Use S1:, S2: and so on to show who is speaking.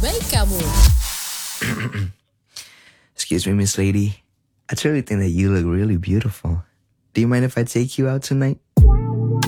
S1: baik kamu.
S2: Excuse me, Miss Lady. I truly think that you look really beautiful. Do you mind if I take you out tonight?